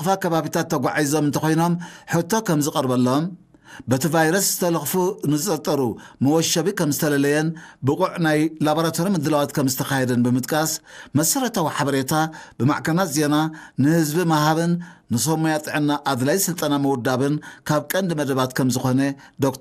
ዝለኽፋ ከባቢታት ተጓዒዞም እንተኾይኖም ሕቶ ከም ዝቐርበሎም በቲ ቫይረስ ዝተለኽፉ ንዝጠርጠሩ መወሸቢ ከም ዝተለለየን ብቑዕ ናይ ላቦራቶሪ ምድላዋት ከም ዝተኻየደን ብምጥቃስ መሰረታዊ ሓበሬታ ብማዕከናት ዜና ንህዝቢ መሃብን ንሶሞያ ጥዕና ኣድላይ ስልጠና መውዳብን ካብ ቀንዲ መደባት ከም ዝኾነ ዶክተር